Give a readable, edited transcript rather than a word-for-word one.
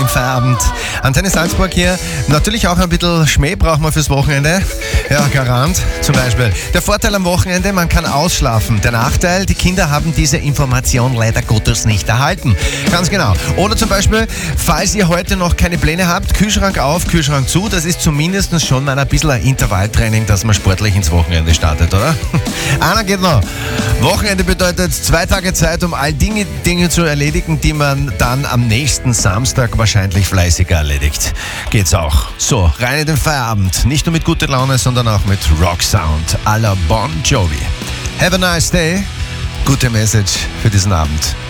im Feierabend. Antenne Salzburg hier. Natürlich auch ein bisschen Schmäh brauchen wir fürs Wochenende. Ja, Garant. Zum Beispiel. Der Vorteil am Wochenende, man kann ausschlafen. Der Nachteil, die Kinder haben diese Information leider Gottes nicht erhalten. Ganz genau. Oder zum Beispiel, falls ihr heute noch keine Pläne habt, Kühlschrank auf, Kühlschrank zu. Das ist zumindest schon mal ein bisschen ein Intervalltraining, dass man sportlich ins Wochenende startet, oder? Einer geht noch. Wochenende bedeutet 2 Tage Zeit, um all Dinge zu erledigen, die man dann am nächsten Samstag wahrscheinlich fleißiger erledigt. Geht's auch. So, rein in den Feierabend. Nicht nur mit guter Laune, sondern auch mit Rock Sound à la Bon Jovi. Have a nice day. Gute Message für diesen Abend.